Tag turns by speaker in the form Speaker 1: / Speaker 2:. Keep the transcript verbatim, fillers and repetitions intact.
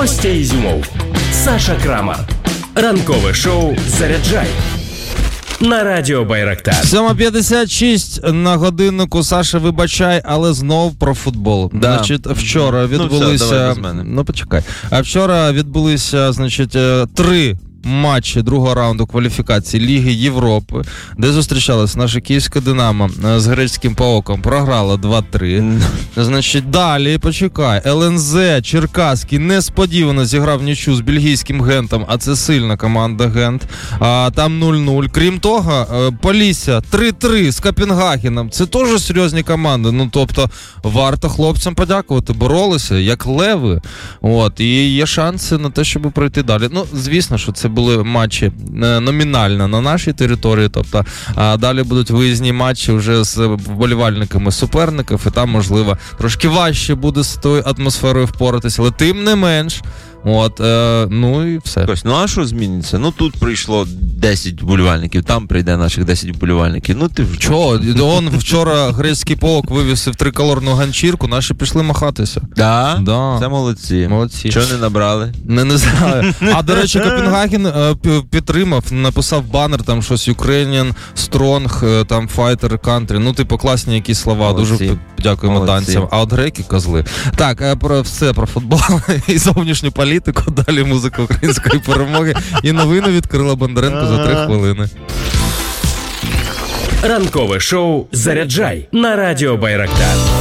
Speaker 1: Костя Ізюмов, Саша Крамар. Ранкове шоу «Заряджай» на радіо Байрактар.
Speaker 2: сьома п'ятдесят шість на годиннику. Саша, вибачай, але знов про футбол. Да. Значить, вчора відбулися...
Speaker 3: Ну, все, давай,
Speaker 2: ну, почекай. А вчора відбулися, значить, три матчі другого раунду кваліфікації Ліги Європи, де зустрічалась наша київська «Динамо» з грецьким ПАОКом. Програла два-три. Значить, далі, почекай, ел ен зет Черкаський несподівано зіграв нічию з бельгійським Гентом, а це сильна команда Гент. А, там нуль-нуль. Крім того, Полісся три-три з Копенгагеном. Це теж серйозні команди. Ну, тобто, варто хлопцям подякувати. Боролися, як леви. От, і є шанси на те, щоб пройти далі. Ну, звісно, що це були матчі номінально на нашій території, тобто а далі будуть виїзні матчі вже з вболівальниками суперників, і там, можливо, трошки важче буде з тою атмосферою впоратися, але тим не менш, от, е, ну і все.
Speaker 3: Ось, ну а що зміниться? Ну тут прийшло десять вболівальників, там прийде наших десять вболівальників. Ну ти вже...
Speaker 2: Чого? Он вчора грецький ПАОК вивісив триколорну ганчірку, наші пішли махатися.
Speaker 3: Да?
Speaker 2: Да.
Speaker 3: Це молодці.
Speaker 2: Молодці.
Speaker 3: Чого не набрали?
Speaker 2: Не, не знаю. А, до речі, Копенгаген е, підтримав, написав банер, там щось Ukrainian Strong, там Fighter Country. Ну, типу, класні якісь слова.
Speaker 3: Молодці.
Speaker 2: Дуже дякуємо
Speaker 3: Молодці.
Speaker 2: данцям. А от греки – козли. Так, е, про все про футбол і зовнішню політику. Далі музика української перемоги. І новини від Кирила Бондаренка за три хвилини.
Speaker 1: Ранкове шоу «Заряджай» на радіо Байрактар.